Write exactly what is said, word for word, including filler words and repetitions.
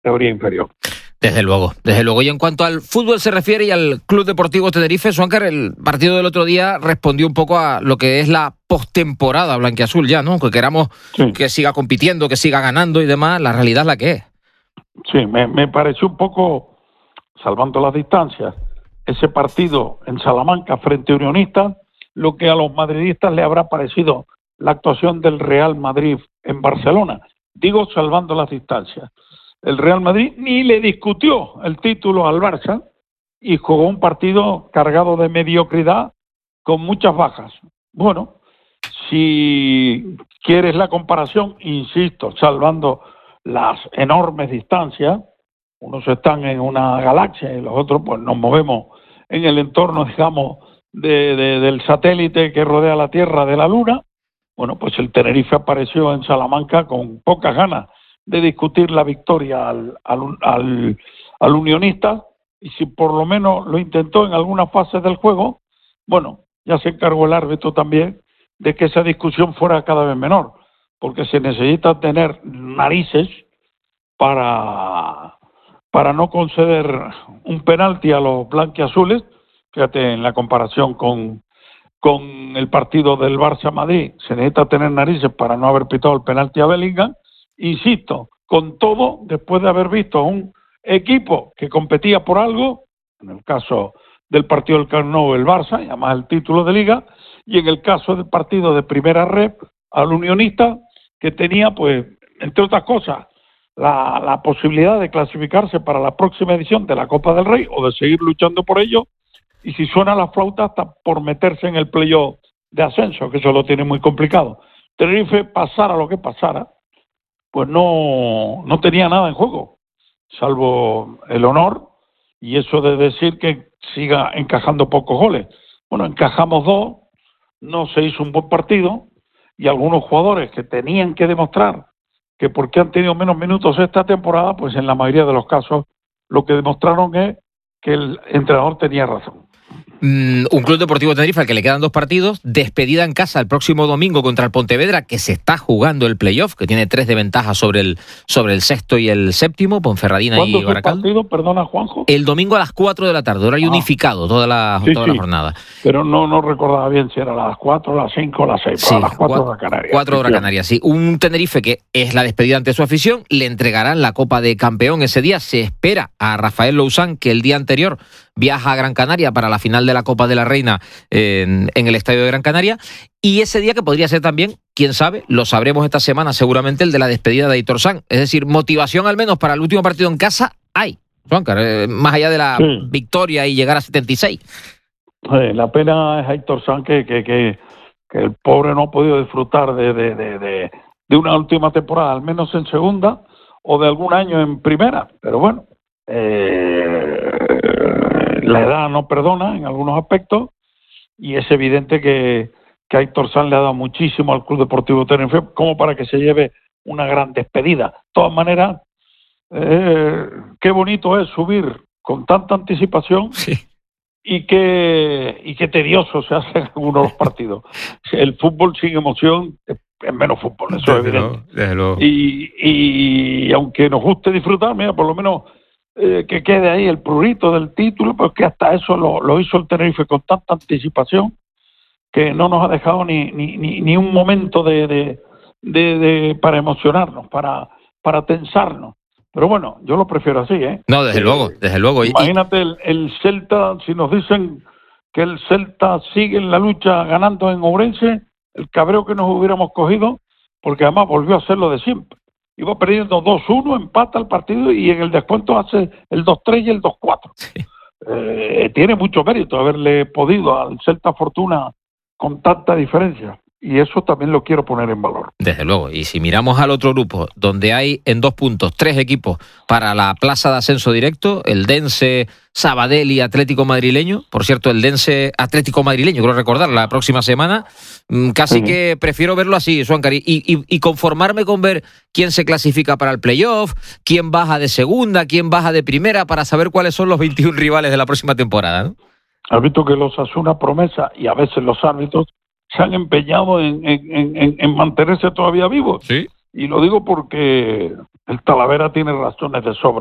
categoría inferior. Desde luego, desde luego. Y en cuanto al fútbol se refiere y al Club Deportivo Tenerife, Suáncar, el partido del otro día respondió un poco a lo que es la postemporada blanquiazul ya, ¿no? Que queramos sí. que siga compitiendo, que siga ganando y demás, la realidad es la que es. Sí, me, me pareció un poco, salvando las distancias, ese partido en Salamanca frente a Unionistas, lo que a los madridistas le habrá parecido la actuación del Real Madrid en Barcelona. Digo, salvando las distancias. El Real Madrid ni le discutió el título al Barça y jugó un partido cargado de mediocridad con muchas bajas. Bueno, si quieres la comparación, insisto, salvando las enormes distancias, unos están en una galaxia y los otros pues nos movemos en el entorno, digamos, de, de, del satélite que rodea la Tierra de la Luna. Bueno, pues el Tenerife apareció en Salamanca con pocas ganas de discutir la victoria al, al, al, al Unionista, y si por lo menos lo intentó en algunas fases del juego, bueno, ya se encargó el árbitro también de que esa discusión fuera cada vez menor, porque se necesita tener narices para, para no conceder un penalti a los blanquiazules. Fíjate, en la comparación con, con el partido del Barça-Madrid, se necesita tener narices para no haber pitado el penalti a Bellingham. Insisto, con todo, después de haber visto un equipo que competía por algo, en el caso del partido del Camp Nou, el Barça, y además el título de Liga, y en el caso del partido de Primera Rep, al Unionista, que tenía, pues, entre otras cosas, la, la posibilidad de clasificarse para la próxima edición de la Copa del Rey, o de seguir luchando por ello, y si suena la flauta, hasta por meterse en el playoff de ascenso, que eso lo tiene muy complicado. Tenerife, pasara lo que pasara, pues no, no tenía nada en juego, salvo el honor y eso de decir que siga encajando pocos goles. Bueno, encajamos dos, no se hizo un buen partido y algunos jugadores que tenían que demostrar que porque han tenido menos minutos esta temporada, pues en la mayoría de los casos lo que demostraron es que el entrenador tenía razón. Mm, un Club Deportivo Tenerife al que le quedan dos partidos, despedida en casa el próximo domingo contra el Pontevedra, que se está jugando el playoff, que tiene tres de ventaja sobre el sobre el sexto y el séptimo, Ponferradina y Baracaldo. ¿Cuándo es el partido? Perdona, Juanjo. El domingo a las cuatro de la tarde, horario ah. unificado, toda la, sí, toda sí. la jornada. Pero no, no recordaba bien si era a las cuatro, a las cinco, a las seis, sí, a las cuatro horas Canarias. cuatro horas Canarias, sí. Un Tenerife que es la despedida ante su afición, le entregarán la Copa de Campeón ese día. Se espera a Rafael Lousán, que el día anterior viaja a Gran Canaria para la final de la Copa de la Reina en, en el Estadio de Gran Canaria, y ese día que podría ser también, quién sabe, lo sabremos esta semana seguramente, el de la despedida de Aitor Sanz. Es decir, motivación al menos para el último partido en casa hay, Juancar, eh, más allá de la sí. victoria y llegar a setenta y seis. Sí, la pena es Aitor Sanz que, que, que, que el pobre no ha podido disfrutar de, de, de, de, de una última temporada, al menos en segunda, o de algún año en primera, pero bueno, eh, la edad no perdona en algunos aspectos y es evidente que, que Aitor Sanz le ha dado muchísimo al Club Deportivo Tenerife como para que se lleve una gran despedida. De todas maneras, eh, qué bonito es subir con tanta anticipación sí. y, qué, y qué tedioso se hacen algunos de los partidos. El fútbol sin emoción es menos fútbol, eso es evidente. Desde luego. Y, y aunque nos guste disfrutar, mira, por lo menos Eh, que quede ahí el prurito del título, porque hasta eso lo, lo hizo el Tenerife con tanta anticipación que no nos ha dejado ni ni, ni, ni un momento de, de, de, de para emocionarnos, para, para tensarnos. Pero bueno, yo lo prefiero así, ¿eh? No, desde eh, luego, desde luego. Imagínate el, el Celta, si nos dicen que el Celta sigue en la lucha ganando en Ourense, el cabreo que nos hubiéramos cogido, porque además volvió a hacer lo de siempre. Iba perdiendo dos uno, empata el partido y en el descuento hace el dos tres y el dos cuatro. Sí. Eh, tiene mucho mérito haberle podido al Celta Fortuna con tanta diferencia. Y eso también lo quiero poner en valor. Desde luego. Y si miramos al otro grupo, donde hay en dos puntos tres equipos para la plaza de ascenso directo, el Dense, Sabadell y Atlético Madrileño. Por cierto, el Dense Atlético Madrileño, creo recordar, la próxima semana. Casi uh-huh. que prefiero verlo así, Suáncar, y, y, y conformarme con ver quién se clasifica para el playoff, quién baja de segunda, quién baja de primera, para saber cuáles son los veintiún rivales de la próxima temporada, ¿no? Has visto que los Osasuna Promesa y a veces los árbitros se han empeñado en, en, en, en mantenerse todavía vivos. Sí. Y lo digo porque el Talavera tiene razones de sobra.